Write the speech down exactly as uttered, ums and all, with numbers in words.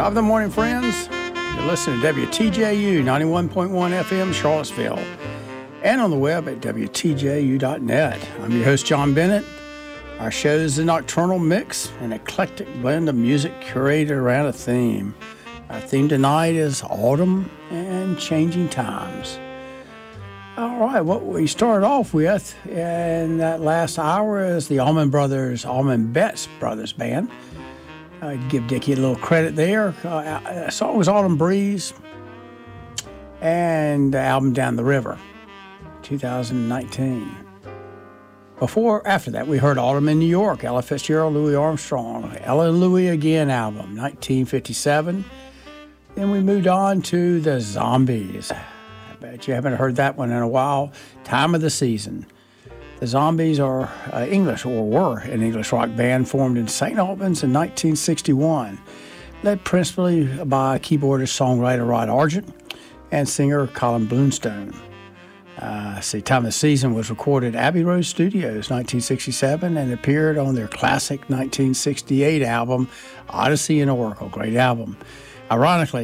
Top of the morning, friends. You're listening to W T J U ninety-one point one F M Charlottesville and on the web at W T J U dot net. I'm your host, John Bennett. Our show is a nocturnal mix, an eclectic blend of music curated around a theme. Our theme tonight is autumn and changing times. All right, what we started off with in that last hour is the Allman Brothers, Allman Betts Brothers Band. I'd give Dickie a little credit there. Uh, the song was Autumn Breeze, and the album Down the River, two thousand nineteen. Before, after that, we heard Autumn in New York, Ella Fitzgerald, Louis Armstrong, Ella and Louis Again album, nineteen fifty-seven. Then we moved on to the Zombies. I bet you haven't heard that one in a while. Time of the Season. The Zombies are uh, English, or were an English rock band formed in Saint Albans in nineteen sixty-one, led principally by keyboardist, songwriter Rod Argent and singer Colin Blunstone. Uh, see, Time of the Season was recorded at Abbey Road Studios, nineteen sixty-seven, and appeared on their classic nineteen sixty-eight album, Odyssey and Oracle. Great album. Ironically,